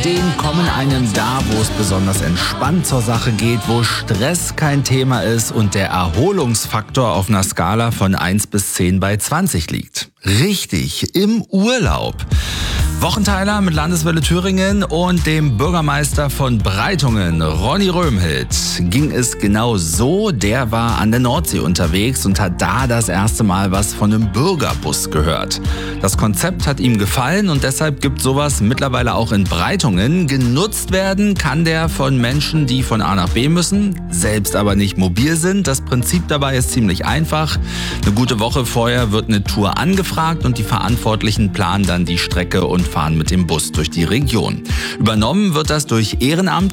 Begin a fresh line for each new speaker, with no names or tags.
Ideen kommen einem da, wo es besonders entspannt zur Sache geht, wo Stress kein Thema ist und der Erholungsfaktor auf einer Skala von 1 bis 10 bei 20 liegt. Richtig, im Urlaub. Wochenteiler mit Landeswelle Thüringen und dem Bürgermeister von Breitungen, Ronny Röhmhild, ging es genau so. Der war an der Nordsee unterwegs und hat da das erste Mal was von einem Bürgerbus gehört. Das Konzept hat ihm gefallen und deshalb gibt sowas mittlerweile auch in Breitungen. Genutzt werden kann der von Menschen, die von A nach B müssen, selbst aber nicht mobil sind. Das Prinzip dabei ist ziemlich einfach. Eine gute Woche vorher wird eine Tour angefragt und die Verantwortlichen planen dann die Strecke und fahren mit dem Bus durch die Region. Übernommen wird das durch Ehrenamt.